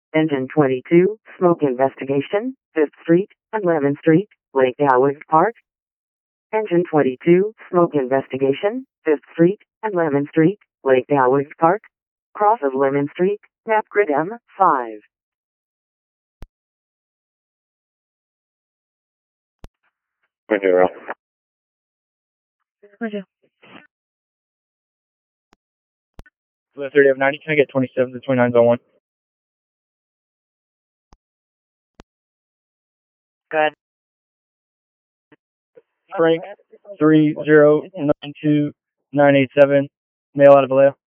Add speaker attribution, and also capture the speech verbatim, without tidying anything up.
Speaker 1: Engine twenty-two, smoke investigation, fifth Street and eleventh Street, Lake Howard Park. Engine twenty-two, smoke investigation, fifth Street and eleventh Street, Lake Howard Park. Cross of Lemon Street, map grid M five.
Speaker 2: Zero.
Speaker 3: Roger.
Speaker 4: thirty of ninety, can I get twenty-seven to twenty-nine on one?
Speaker 3: Good.
Speaker 4: Frank, three zero nine two nine eight seven, mail out of Vallejo.